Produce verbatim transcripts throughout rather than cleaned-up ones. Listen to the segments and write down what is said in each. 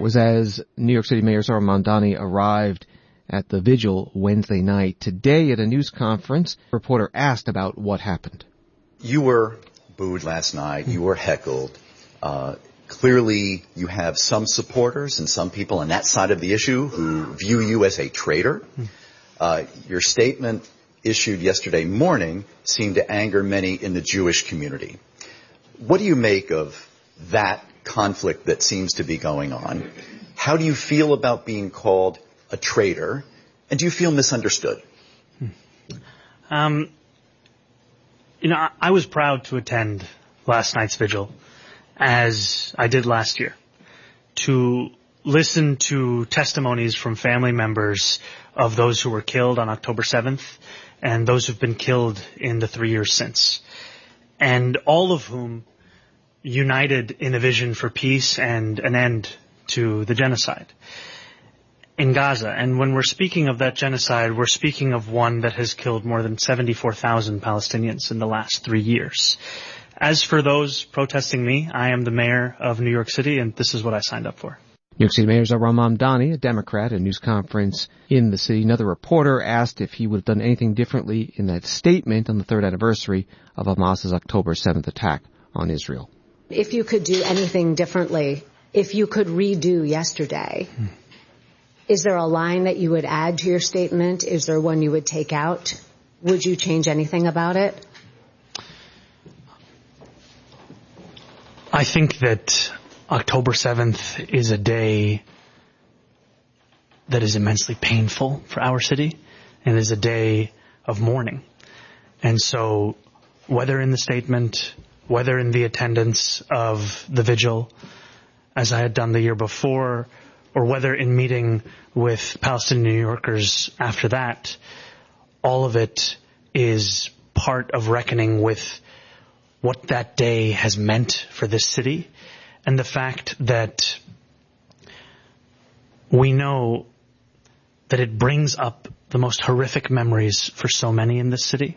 was as New York City Mayor Zohran Mamdani arrived at the vigil Wednesday night. Today at a news conference, a reporter asked about what happened. You were booed last night. You were heckled. Uh, clearly, you have some supporters and some people on that side of the issue who view you as a traitor. Uh, your statement issued yesterday morning seemed to anger many in the Jewish community. What do you make of that conflict that seems to be going on? How do you feel about being called a traitor? And do you feel misunderstood? Um, you know, I, I was proud to attend last night's vigil, as I did last year, to listen to testimonies from family members of those who were killed on October seventh and those who've been killed in the three years since, and all of whom united in a vision for peace and an end to the genocide in Gaza. And when we're speaking of that genocide, we're speaking of one that has killed more than seventy-four thousand Palestinians in the last three years. As for those protesting me, I am the mayor of New York City, and this is what I signed up for. New York City Mayor Zohran Mamdani, a Democrat, at a news conference in the city. Another reporter asked if he would have done anything differently in that statement on the third anniversary of Hamas's October seventh attack on Israel. If you could do anything differently, if you could redo yesterday, hmm. is there a line that you would add to your statement? Is there one you would take out? Would you change anything about it? I think that October seventh is a day that is immensely painful for our city and is a day of mourning. And so whether in the statement, whether in the attendance of the vigil, as I had done the year before, or whether in meeting with Palestinian New Yorkers after that, all of it is part of reckoning with what that day has meant for this city, and the fact that we know that it brings up the most horrific memories for so many in this city,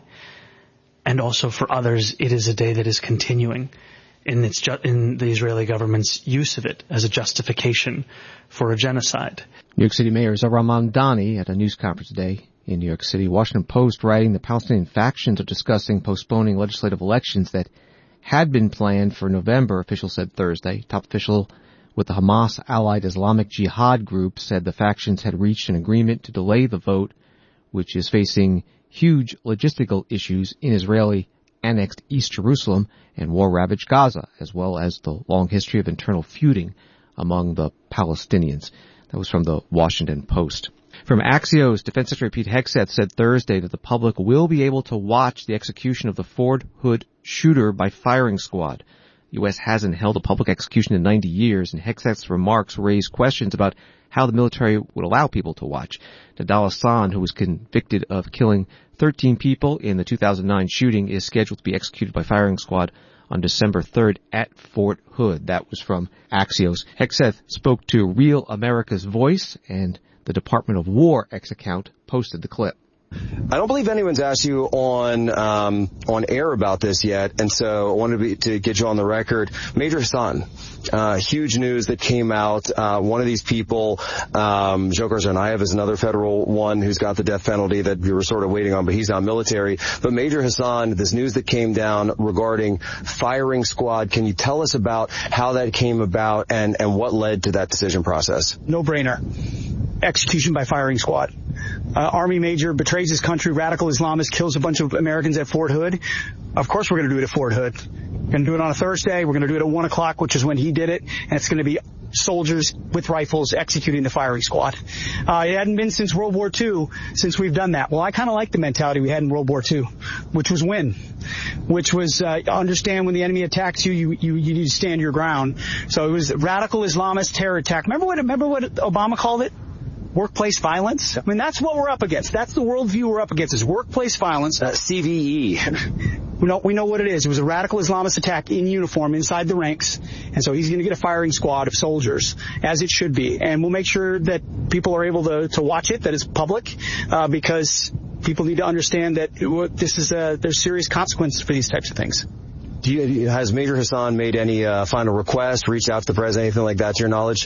and also for others, it is a day that is continuing in its ju- in the Israeli government's use of it as a justification for a genocide. New York City Mayor Zohran Mamdani at a news conference today in New York City. Washington Post writing the Palestinian factions are discussing postponing legislative elections that had been planned for November, officials said Thursday. Top official with the Hamas-allied Islamic Jihad group said the factions had reached an agreement to delay the vote, which is facing huge logistical issues in Israeli annexed East Jerusalem and war-ravaged Gaza, as well as the long history of internal feuding among the Palestinians. That was from the Washington Post. From Axios, Defense Secretary Pete Hegseth said Thursday that the public will be able to watch the execution of the Fort Hood shooter by firing squad. The U S hasn't held a public execution in ninety years, and Hegseth's remarks raised questions about how the military would allow people to watch. Nidal Hasan, who was convicted of killing thirteen people in the two thousand nine shooting, is scheduled to be executed by firing squad on December third at Fort Hood. That was from Axios. Hegseth spoke to Real America's Voice, and the Department of War X account posted the clip. I don't believe anyone's asked you on um, on air about this yet, and so I wanted to, be, to get you on the record. Major Hasan, uh, huge news that came out. Uh, one of these people, um, Dzhokhar Tsarnaev, is another federal one who's got the death penalty that we were sort of waiting on, but he's not military. But Major Hasan, this news that came down regarding firing squad, can you tell us about how that came about and, and what led to that decision process? No brainer. Execution by firing squad. Uh, Army major betrays his country, radical Islamist, kills a bunch of Americans at Fort Hood. Of course we're going to do it at Fort Hood. We're going to do it on a Thursday. We're going to do it at one o'clock, which is when he did it. And it's going to be soldiers with rifles executing the firing squad. Uh, it hadn't been since World War Two since we've done that. Well, I kind of like the mentality we had in World War Two, which was win, which was uh, understand when the enemy attacks you, you, you, you need to stand your ground. So it was radical Islamist terror attack. Remember what, remember what Obama called it? Workplace violence? I mean, that's what we're up against. That's the worldview we're up against, is workplace violence. Uh, C V E. we, know, we know what it is. It was a radical Islamist attack in uniform inside the ranks. And so he's going to get a firing squad of soldiers, as it should be. And we'll make sure that people are able to, to watch it, that it's public, uh, because people need to understand that this is a, there's serious consequences for these types of things. Do you, has Major Hasan made any uh, final request, reached out to the president, anything like that, to your knowledge?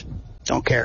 don't care.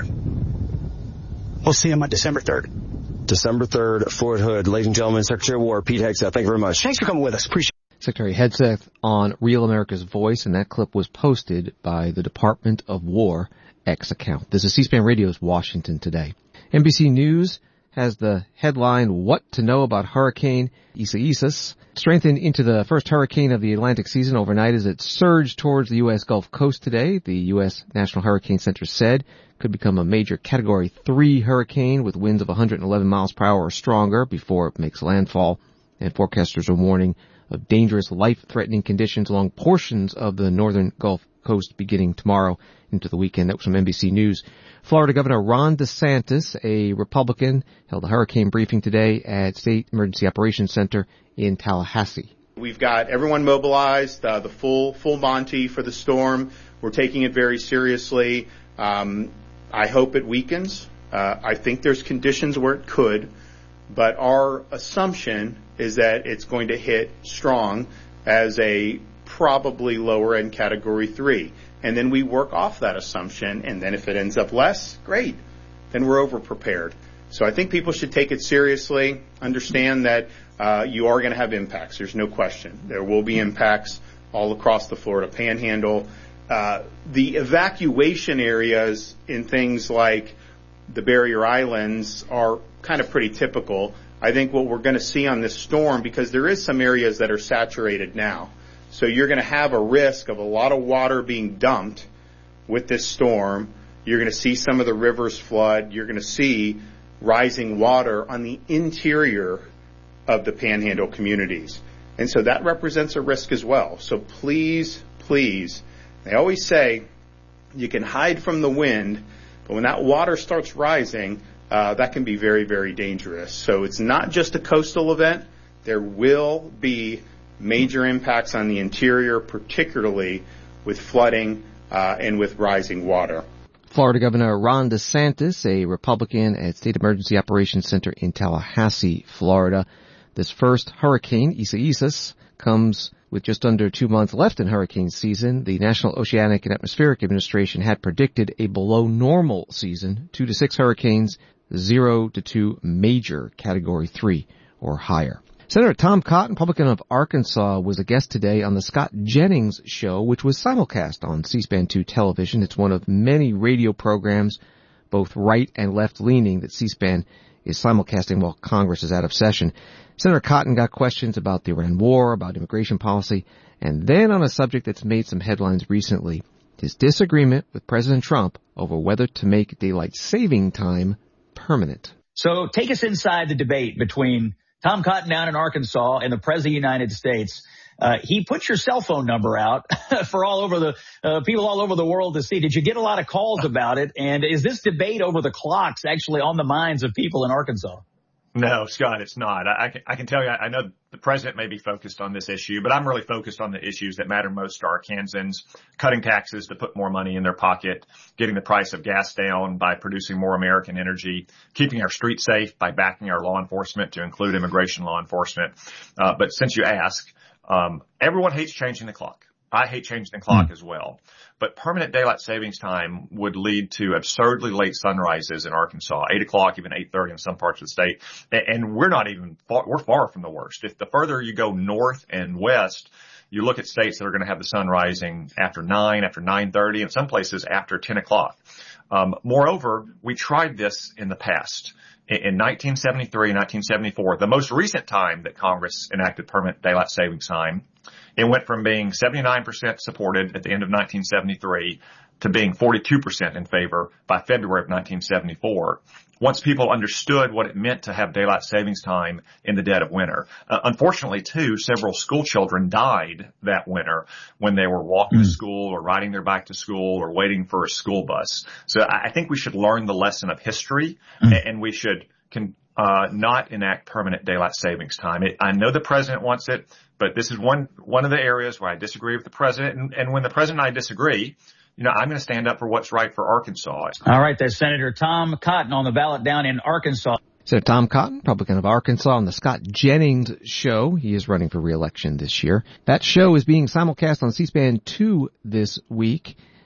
We'll see him on December third. December third, Fort Hood. Ladies and gentlemen, Secretary of War Pete Hegseth, thank you very much. Thanks for coming with us. Appreciate it. Secretary Hegseth on Real America's Voice, and that clip was posted by the Department of War X account. This is C-SPAN Radio's Washington Today. N B C News has the headline, What to Know About Hurricane Isaias. Strengthened into the first hurricane of the Atlantic season overnight as it surged towards the U S Gulf Coast today. The U S National Hurricane Center said could become a major Category three hurricane with winds of one hundred eleven miles per hour or stronger before it makes landfall. And forecasters are warning of dangerous, life-threatening conditions along portions of the northern Gulf Coast beginning tomorrow into the weekend. That was from N B C News. Florida Governor Ron DeSantis, a Republican, held a hurricane briefing today at State Emergency Operations Center in Tallahassee. We've got everyone mobilized, uh, the full full Monty for the storm. We're taking it very seriously. Um, I hope it weakens. Uh, I think there's conditions where it could, but our assumption is that it's going to hit strong as a probably lower end Category three. And then we work off that assumption, and then if it ends up less, great. Then we're over prepared. So I think people should take it seriously, understand that uh, you are going to have impacts. There's no question. There will be impacts all across the Florida Panhandle. Uh, the evacuation areas in things like the barrier islands are kind of pretty typical. I think what we're going to see on this storm, because there is some areas that are saturated now, so you're going to have a risk of a lot of water being dumped with this storm. You're going to see some of the rivers flood. You're going to see rising water on the interior of the Panhandle communities. And so that represents a risk as well. So please, please, they always say you can hide from the wind, but when that water starts rising, uh, that can be very, very dangerous. So it's not just a coastal event. There will be major impacts on the interior, particularly with flooding uh, and with rising water. Florida Governor Ron DeSantis, a Republican at State Emergency Operations Center in Tallahassee, Florida. This first hurricane, Isaias, comes with just under two months left in hurricane season. The National Oceanic and Atmospheric Administration had predicted a below normal season, two to six hurricanes, zero to two major Category three or higher. Senator Tom Cotton, Republican of Arkansas, was a guest today on the Scott Jennings Show, which was simulcast on C SPAN two television. It's one of many radio programs, both right and left-leaning, that C SPAN is simulcasting while Congress is out of session. Senator Cotton got questions about the Iran war, about immigration policy, and then on a subject that's made some headlines recently, his disagreement with President Trump over whether to make daylight saving time permanent. So take us inside the debate between Tom Cotton down in Arkansas and the President of the United States. Uh, he put your cell phone number out for all over the uh, people all over the world to see. Did you get a lot of calls about it? And is this debate over the clocks actually on the minds of people in Arkansas? No, Scott, it's not. I, I, can, I can tell you, I know the president may be focused on this issue, but I'm really focused on the issues that matter most to Arkansans: cutting taxes to put more money in their pocket, getting the price of gas down by producing more American energy, keeping our streets safe by backing our law enforcement to include immigration law enforcement. Uh, but since you ask, um, everyone hates changing the clock. I hate changing the clock mm. as well. But permanent daylight savings time would lead to absurdly late sunrises in Arkansas, eight o'clock, even eight thirty in some parts of the state. And we're not even far, we're far from the worst. If the further you go north and west, you look at states that are going to have the sun rising after nine, after nine thirty, and some places after ten o'clock. Um, moreover, we tried this in the past. In nineteen seventy-three, nineteen seventy-four, the most recent time that Congress enacted permanent daylight savings time, it went from being seventy-nine percent supported at the end of nineteen seventy-three to being forty-two percent in favor by February of nineteen seventy-four. Once people understood what it meant to have daylight savings time in the dead of winter. Uh, unfortunately, too, several school children died that winter when they were walking mm. to school or riding their bike to school or waiting for a school bus. So I, I think we should learn the lesson of history mm. and, and we should can, uh, not enact permanent daylight savings time. It, I know the president wants it, but this is one, one of the areas where I disagree with the president. And, and when the president and I disagree, you know, I'm going to stand up for what's right for Arkansas. All right, there's Senator Tom Cotton on the ballot down in Arkansas. Senator Tom Cotton, Republican of Arkansas, on the Scott Jennings Show. He is running for re-election this year. That show is being simulcast on C SPAN two this week.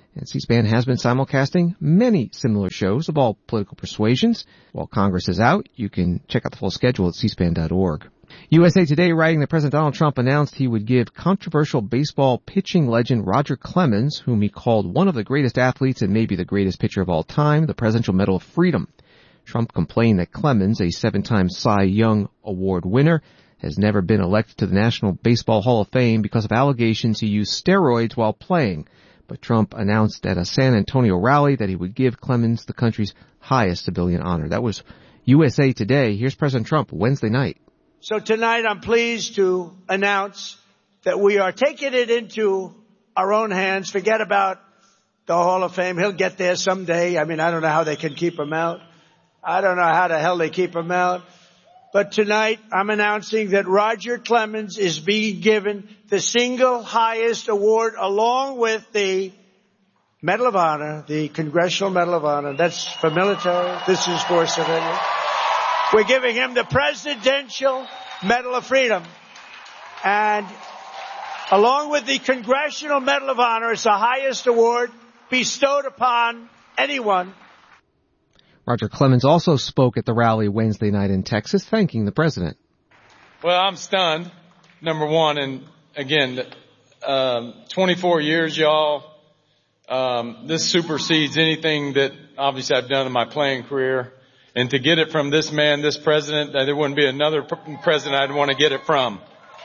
And C-SPAN has been simulcasting many similar shows of all political persuasions. While Congress is out, you can check out the full schedule at c span dot org. U S A Today writing that President Donald Trump announced he would give controversial baseball pitching legend Roger Clemens, whom he called one of the greatest athletes and maybe the greatest pitcher of all time, the Presidential Medal of Freedom. Trump complained that Clemens, a seven-time Cy Young Award winner, has never been elected to the National Baseball Hall of Fame because of allegations he used steroids while playing. But Trump announced at a San Antonio rally that he would give Clemens the country's highest civilian honor. That was U S A Today. Here's President Trump Wednesday night. So tonight I'm pleased to announce that we are taking it into our own hands. Forget about the Hall of Fame. He'll get there someday. I mean, I don't know how they can keep him out. I don't know how the hell they keep him out. But tonight I'm announcing that Roger Clemens is being given the single highest award along with the Medal of Honor, the Congressional Medal of Honor. That's for military. This is for civilian. We're giving him the Presidential Medal of Freedom. And along with the Congressional Medal of Honor, it's the highest award bestowed upon anyone. Roger Clemens also spoke at the rally Wednesday night in Texas, thanking the president. Well, I'm stunned, number one. And again, um, twenty-four years, y'all. Um, this supersedes anything that obviously I've done in my playing career. And to get it from this man, this president, there wouldn't be another president I'd want to get it from.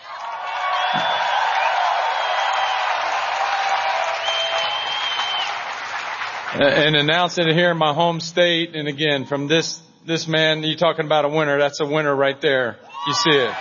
And announcing it here in my home state, and again, from this, this man, you're talking about a winner, that's a winner right there. You see it.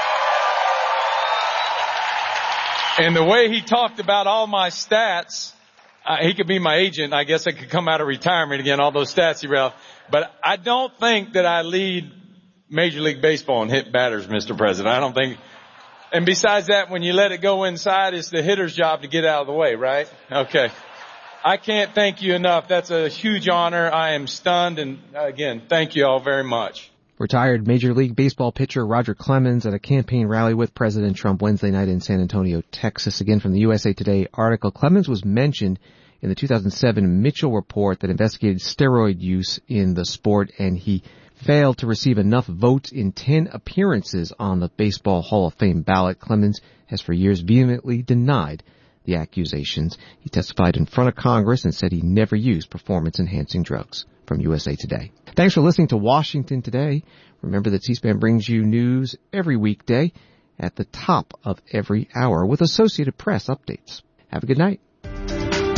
And the way he talked about all my stats, uh, he could be my agent. I guess I could come out of retirement again, all those stats he read. But I don't think that I lead Major League Baseball in hit batters, Mister President. I don't think. And besides that, when you let it go inside, it's the hitter's job to get out of the way, right? Okay. I can't thank you enough. That's a huge honor. I am stunned. And again, thank you all very much. Retired Major League Baseball pitcher Roger Clemens at a campaign rally with President Trump Wednesday night in San Antonio, Texas. Again, from the U S A Today article, Clemens was mentioned in the two thousand seven Mitchell report that investigated steroid use in the sport, and he failed to receive enough votes in ten appearances on the Baseball Hall of Fame ballot. Clemens has for years vehemently denied the accusations. He testified in front of Congress and said he never used performance-enhancing drugs. From U S A Today. Thanks for listening to Washington Today. Remember that C-SPAN brings you news every weekday at the top of every hour with Associated Press updates. Have a good night.